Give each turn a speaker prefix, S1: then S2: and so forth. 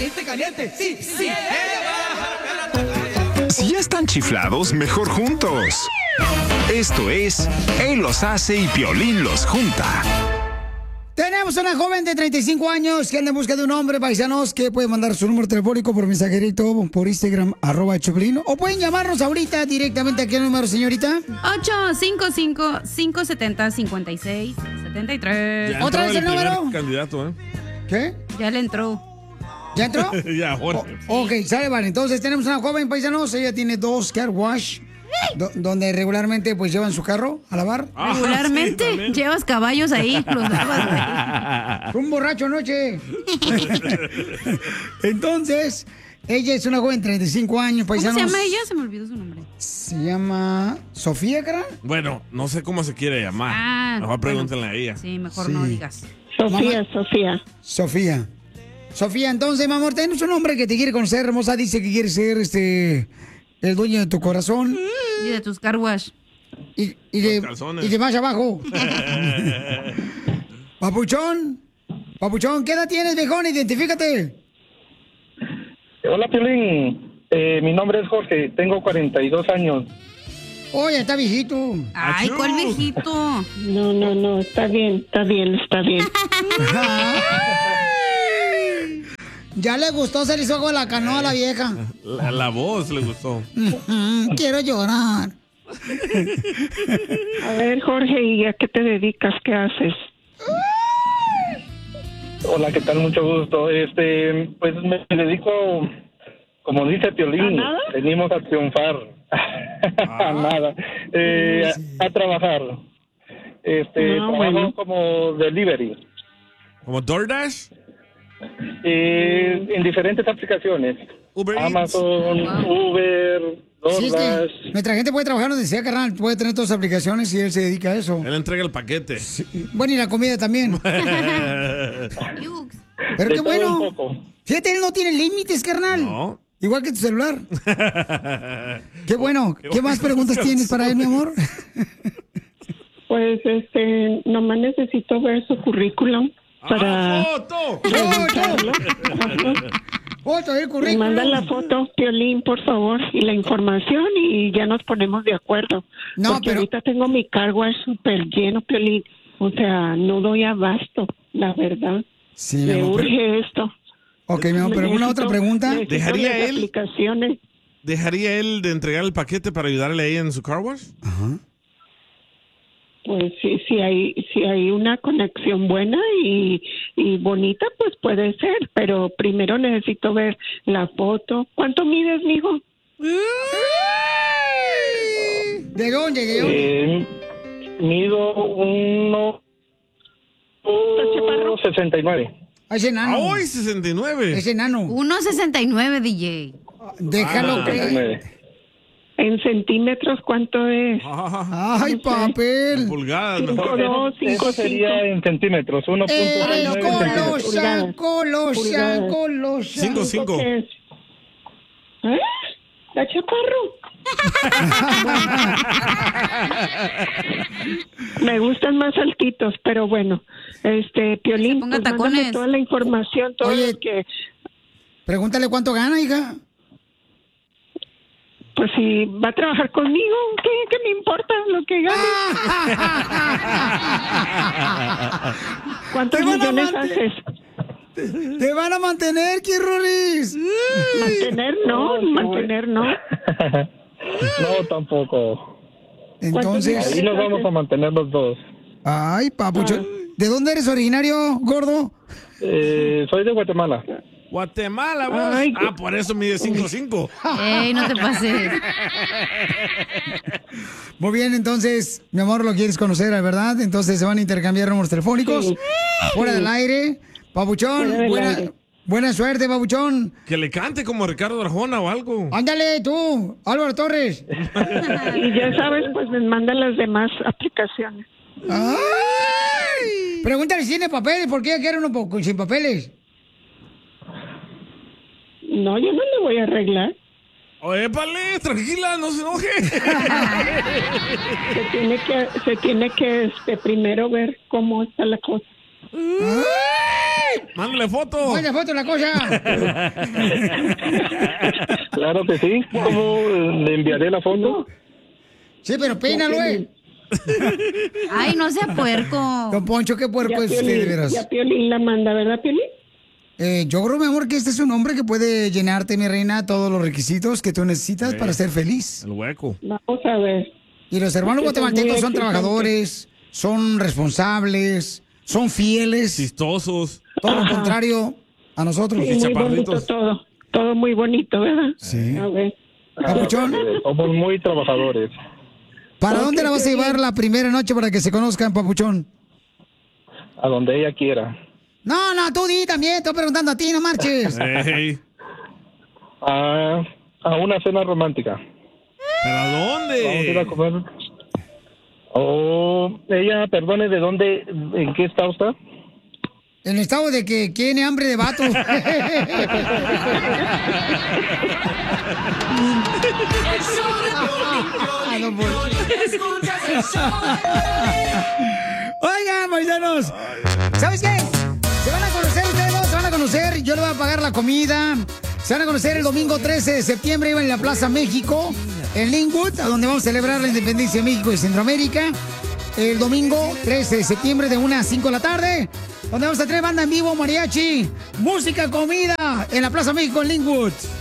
S1: Caliente, caliente, sí, sí.
S2: Si ya están chiflados, mejor juntos. Esto es Él los hace y Piolín los junta.
S3: Tenemos una joven de 35 años que anda en busca de un hombre, paisanos, que puede mandar su número telefónico por mensajerito, por Instagram, @Choplin, o pueden llamarnos ahorita directamente aquí al número, señorita.
S4: 855-570-5673.
S3: ¿Otra vez el número?
S5: Candidato, ¿eh?
S3: ¿Qué?
S4: Ya le entró.
S3: ¿Ya entró?
S5: Ya, Jorge.
S3: Ok, sale, vale. Entonces tenemos una joven, paisanos, ella tiene 2 car wash, donde regularmente pues llevan su carro a lavar.
S4: Regularmente
S5: sí,
S4: llevas caballos ahí, los lavas.
S3: Un borracho anoche. Entonces, ella es una joven de 35 años,
S4: ¿Cómo
S3: paisanos.
S4: se llama ella? Se me olvidó su nombre.
S3: Se llama Sofía, ¿cara?
S5: Bueno, no sé cómo se quiere llamar. Mejor pregúntenle a ella.
S4: Sí, mejor no digas.
S3: Sofía. Sofía, entonces, mi amor, tenemos un hombre que te quiere conocer, hermosa. Dice que quiere ser el dueño de tu corazón.
S4: Y de tus car wash.
S3: Y de más abajo. Papuchón, ¿qué edad tienes, viejón? Identifícate.
S6: Hola, Piolín. Mi nombre es Jorge, tengo 42 años.
S3: Oye, está viejito.
S4: Ay, ¿cuál viejito?
S7: No, está bien.
S3: Ya le gustó, se le hizo agua la canoa a la vieja.
S5: La voz le gustó.
S3: Quiero llorar.
S7: A ver, Jorge, ¿y a qué te dedicas? ¿Qué haces?
S6: Hola, ¿qué tal? Mucho gusto. Pues me dedico, como dice Piolín, venimos a triunfar. A nada. A trabajar. Trabajo como delivery.
S5: ¿Como DoorDash?
S6: En diferentes aplicaciones. Amazon, Uber, DoorDash.
S3: Sí, es que nuestra gente puede trabajar donde sea, carnal. Puede tener todas las aplicaciones y él se dedica a eso.
S5: Él entrega el paquete.
S3: Sí. Bueno, y la comida también. Pero qué bueno. Fíjate, él no tiene límites, carnal.
S5: No.
S3: Igual que tu celular. Qué bueno. ¿Qué más preguntas tienes para él, mi amor?
S7: Pues, nomás necesito ver su currículum para...
S5: ¡Foto!
S3: Foto del currículum.
S7: Me manda la foto, Piolín, por favor, y la información y ya nos ponemos de acuerdo.
S3: No,
S7: porque
S3: pero...
S7: ahorita tengo mi cargo súper lleno, Piolín. O sea, no doy abasto, la verdad.
S3: Sí,
S7: me
S3: amor,
S7: urge esto.
S3: Ok, mi amor, pero ¿alguna otra pregunta?
S5: ¿Dejaría él?
S7: Aplicaciones.
S5: ¿Dejaría él de entregar el paquete para ayudarle a ella en su car wash?
S3: Ajá.
S7: Pues sí, si hay una conexión buena y bonita, pues puede ser, pero primero necesito ver la foto. ¿Cuánto mides, mijo?
S3: ¿De dónde?
S6: Mido 1.69.
S3: Es enano.
S5: ¡Ay, 69!
S3: Es enano.
S4: 1.69, DJ.
S3: Déjalo que...
S7: ¿En centímetros cuánto es?
S3: ¡Ay, papel!
S5: Pulgadas.
S7: 5'2", 5'5".
S6: Sería en centímetros, 1.69
S3: Colosa.
S5: 5'5".
S7: ¿Qué es? ¿Eh? ¿La chaparro? Me gustan más altitos, pero bueno. Piolín,
S4: ponga
S7: pues
S4: tacones.
S7: mándame toda la información, todo
S3: Oye,
S7: lo que...
S3: Pregúntale cuánto gana, hija.
S7: Pues si va a trabajar conmigo, ¿qué me importa lo que gane? ¿Cuántos millones haces?
S3: ¡Te van a mantener, Kirrolis!
S7: Mantener no.
S6: No, tampoco.
S3: Entonces...
S6: Ahí nos vamos a mantener los dos.
S3: Ay, papucho. ¿De dónde eres originario, gordo?
S6: Soy de Guatemala.
S5: Guatemala, vos.
S7: Ay,
S5: Por eso mide 5'5".
S4: Ey, no te pases.
S3: Muy bien, entonces, mi amor, lo quieres conocer, ¿verdad? Entonces se van a intercambiar números telefónicos.
S7: Sí.
S3: Fuera del aire. Papuchón,
S7: Fuera del aire.
S3: buena suerte, papuchón.
S5: Que le cante como Ricardo Arjona o algo.
S3: Ándale, tú, Álvaro Torres.
S7: Y ya sabes, pues me mandan las demás aplicaciones.
S3: ¡Ay! Pregúntale si tiene papeles, ¿por qué quiere uno sin papeles?
S7: No, yo no le voy a arreglar.
S5: Oye, pale, tranquila, no se enoje.
S7: Se tiene que primero ver cómo está la cosa.
S3: ¡Ay,
S5: Mándale foto.
S3: Mándale foto la cosa.
S6: Claro que sí. ¿Cómo le enviaré la foto?
S3: Sí, pero peínalo,
S4: Ay, no sea puerco.
S3: Don Poncho, qué puerco es usted, de veras.
S7: Ya Piolín la manda, ¿verdad, Piolín?
S3: Yo creo, mi amor, que este es un hombre que puede llenarte, mi reina, todos los requisitos que tú necesitas para ser feliz.
S5: El hueco.
S7: Vamos a ver.
S3: Y los hermanos guatemaltecos son trabajadores, son responsables, son fieles.
S5: Chistosos.
S3: Todo lo contrario a nosotros.
S7: Sí, muy bonito todo. Todo muy bonito, ¿verdad?
S3: Sí.
S7: A ver.
S3: Papuchón,
S6: Somos muy trabajadores.
S3: ¿para dónde la vas a llevar la primera noche para que se conozcan, Papuchón?
S6: A donde ella quiera.
S3: No, tú di también, estoy preguntando a ti, no marches.
S5: Ey.
S6: A una cena romántica.
S5: ¿Pero a
S6: Vamos a ir a
S5: dónde?
S6: comer. Ella, perdone, ¿de dónde, en qué estado está?
S3: En el estado de que tiene hambre de vato. Oigan, paisanos, ¿sabes qué? Se van a conocer ustedes dos, se van a conocer, yo le voy a pagar la comida. Se van a conocer el domingo 13 de septiembre, iban en la Plaza México, en Linwood, a donde vamos a celebrar la independencia de México y Centroamérica. El domingo 13 de septiembre de 1 a 5 de la tarde, donde vamos a tener banda en vivo, mariachi, música, comida, en la Plaza México en Linwood.